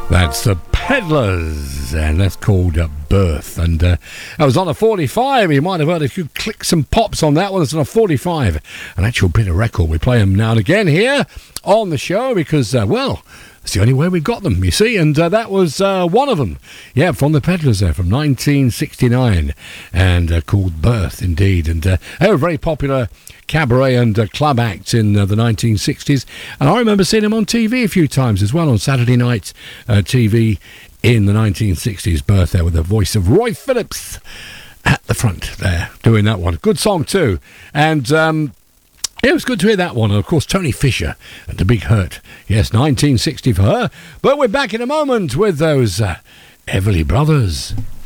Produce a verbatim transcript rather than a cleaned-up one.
That's the Peddlers, and that's called uh, Birth. And uh, that was on a forty-five. You might have heard a few clicks and pops on that one. It's on a forty-five, an actual bit of record. We play them now and again here on the show because, uh, well, it's the only way we've got them, you see. And uh, that was uh, one of them. Yeah, from the Peddlers there, from nineteen sixty-nine, and uh, called Birth, indeed. And uh, they were very popular cabaret and uh, club acts in uh, the nineteen sixties, and I remember seeing them on T V a few times as well, on Saturday night uh, T V in the nineteen sixties. Birth there with the voice of Roy Phillips at the front there doing that one. Good song too, and um it was good to hear that one. And of course, Tony Fisher and The Big Hurt. Yes, nineteen sixty for her. But we're back in a moment with those uh, Everly Brothers.